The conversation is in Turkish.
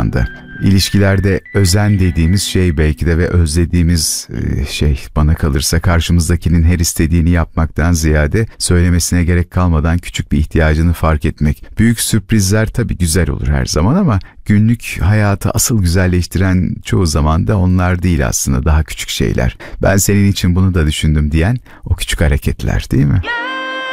zamanda. İlişkilerde özen dediğimiz şey belki de ve özlediğimiz şey bana kalırsa karşımızdakinin her istediğini yapmaktan ziyade söylemesine gerek kalmadan küçük bir ihtiyacını fark etmek. Büyük sürprizler tabii güzel olur her zaman ama günlük hayatı asıl güzelleştiren çoğu zaman da onlar değil aslında, daha küçük şeyler. Ben senin için bunu da düşündüm diyen o küçük hareketler, değil mi?